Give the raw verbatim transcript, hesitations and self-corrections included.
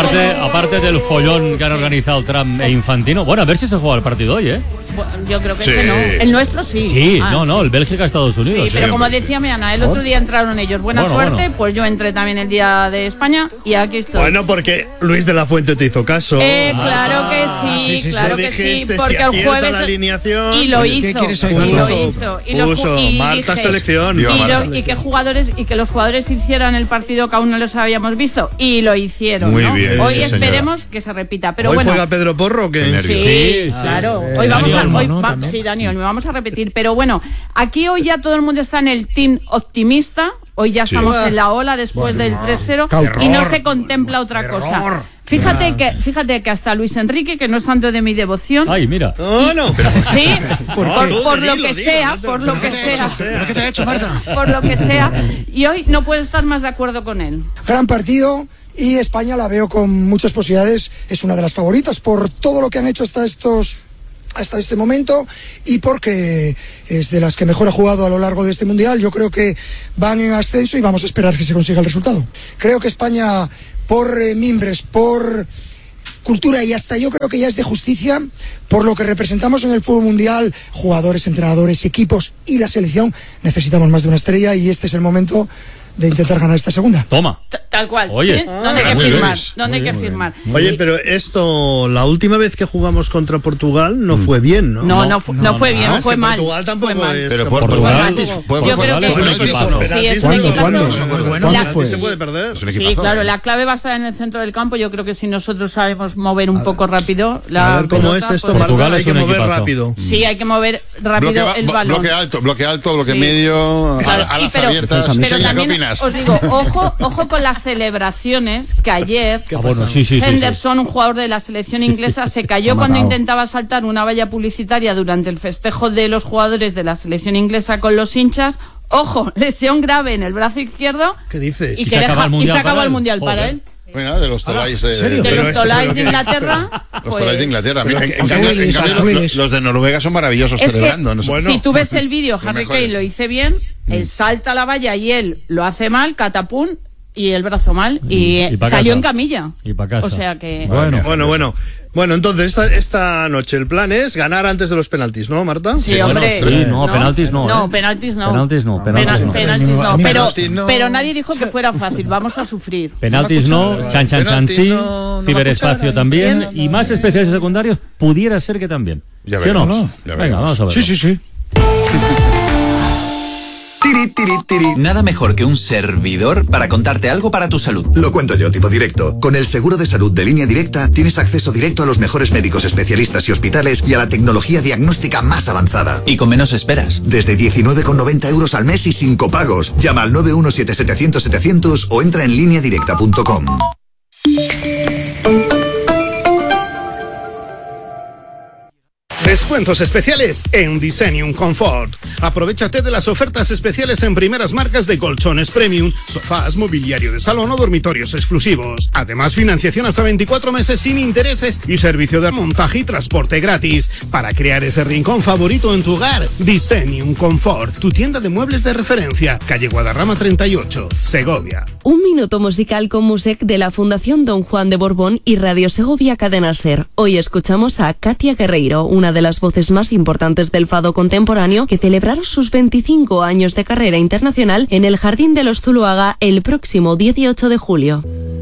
aparte, aparte del follón que han organizado Trump e Infantino, bueno, a ver si se juega el partido hoy, ¿eh? Bueno, yo creo que Sí. ese no. El nuestro sí. Sí, Ah, no, no, el Bélgica-Estados Unidos. Sí, pero sí. como decía mi Ana, el otro día entraron ellos. Buena Bueno, suerte, bueno. pues yo entré también el día de España y aquí estoy. Bueno, porque Luis de la Fuente te hizo caso. Eh, claro que sí, sí, sí, claro sí. que sí, Dijiste, porque si el acierta jueves la alineación. y lo ¿Qué hizo, quieres hoy, y lo Marta? hizo, y los Puso, ju- y Marta dije- selección. y, Tío, los- Marta. y que jugadores y que los jugadores hicieran el partido que aún no los habíamos visto y lo hicieron. Muy ¿no? bien, Hoy sí, señora. esperemos que se repita, pero ¿Hoy bueno. juega Pedro Porro o qué? Qué Sí, Sí, sí. claro. Eh, Hoy vamos Dani a, Olmo, hoy ¿no? va- También. sí, Dani Olmo, vamos a repetir. Pero bueno, aquí hoy ya todo el mundo está en el team optimista. Hoy ya Sí. estamos en la ola después del tres cero Cauto. y no se contempla otra cosa. Fíjate que, fíjate que hasta Luis Enrique, que no es santo de mi devoción, Ay, mira. No, no. sí, por, No, por- tú por lo dilo, que dilo, sea, no te- por lo que sea, ¿Pero qué te ha hecho, Marta? por lo que sea, y hoy no puedo estar más de acuerdo con él. Gran partido y España la veo con muchas posibilidades, es una de las favoritas por todo lo que han hecho hasta estos hasta este momento y porque es de las que mejor ha jugado a lo largo de este mundial. Yo creo que van en ascenso y vamos a esperar que se consiga el resultado. Creo que España, por eh, mimbres, por cultura y hasta yo creo que ya es de justicia, por lo que representamos en el fútbol mundial, jugadores, entrenadores, equipos y la selección, necesitamos más de una estrella y este es el momento de intentar ganar esta segunda. Toma. T- Tal cual. Oye. ¿sí? ¿Dónde hay Ah, que muy bien. firmar? ¿Dónde Muy hay que bien, muy firmar? Oye, pero esto, la última vez que jugamos contra Portugal no fue bien, ¿no? No, no, fu- no fue bien, Ah, es fue que mal. Portugal tampoco fue mal. es. Pero que por Portugal- penaltis, Yo fue- creo Portugal que es un equipazo. sí, es un ¿Cuándo? equipazo. ¿Cuándo? Muy bueno. ¿Cuándo La- fue? se puede perder. Es un Sí, equipazo. claro, la clave va a estar en el centro del campo. Yo creo que si nosotros sabemos mover un poco rápido la A ver cómo pelota, es esto, pues- Marta. Portugal Hay es que un mover equipazo. rápido. Sí, hay que mover rápido Bloque, ba- el bo- balón. bloque alto, bloque alto, bloque Sí. medio, a- Claro, y alas pero- abiertas. pero Miseria, ¿qué también opinas? os digo, ojo, ojo con las celebraciones que ayer Ah, bueno, sí, sí, sí, sí. Henderson, un jugador de la selección inglesa, se cayó ha cuando matado. intentaba saltar una valla publicitaria durante el festejo de los jugadores de la selección inglesa con los hinchas. Ojo, lesión grave en el brazo izquierdo ¿Qué dices? y, Y que se acaba deja- el y mundial se acaba para el él. mundial para Joder. él. Bueno, de los Tolais de, serio? De Pero los esto Tolais es de lo que- Inglaterra. los pues- Tolais de Inglaterra. Mira, Pero en, cambio, en azules, cambio, azules. los de Noruega son maravillosos Es que celebrando. no sé. Bueno. si tú ves el vídeo, Harry mejores. Kane lo hice bien, él salta a la valla y él lo hace mal, catapum, y el brazo mal, y, Y pa' salió casa. en camilla. Y pa' casa. O sea que... Bueno. Bueno, bueno. Bueno, entonces esta, esta noche el plan es ganar antes de los penaltis, ¿no, Marta? Sí, hombre. bueno, sí, no, penaltis no, No, ¿eh? penaltis no. Penaltis no, Pena- penaltis no. penaltis no. A mí me Pero, penaltis no. pero nadie dijo que fuera fácil. Vamos a sufrir. Penaltis no, chan chan chan Penalti sí, no, no ciberespacio la también, Bien. y más especiales y secundarios pudiera ser que también. Ya ¿Sí o no? veremos, ya Venga, veremos. vamos a ver. Sí, sí, sí. Tiri, tiri, tiri. Nada mejor que un servidor para contarte algo para tu salud. Lo cuento yo, tipo directo. Con el seguro de salud de Línea Directa tienes acceso directo a los mejores médicos especialistas y hospitales y a la tecnología diagnóstica más avanzada. Y con menos esperas. Desde diecinueve con noventa euros al mes y sin copagos. Llama al nueve uno siete setecientos setecientos o entra en línea directa punto com. Descuentos especiales en Designium Comfort. Aprovechate de las ofertas especiales en primeras marcas de colchones premium, sofás, mobiliario de salón o dormitorios exclusivos. Además, financiación hasta veinticuatro meses sin intereses y servicio de montaje y transporte gratis. Para crear ese rincón favorito en tu hogar, Designium Comfort, tu tienda de muebles de referencia, calle Guadarrama treinta y ocho, Segovia. Un minuto musical con Musec de la Fundación Don Juan de Borbón y Radio Segovia Cadena Ser. Hoy escuchamos a Katia Guerreiro, una de las voces más importantes del fado contemporáneo, que celebrará sus veinticinco años de carrera internacional en el Jardín de los Zuluaga el próximo dieciocho de julio.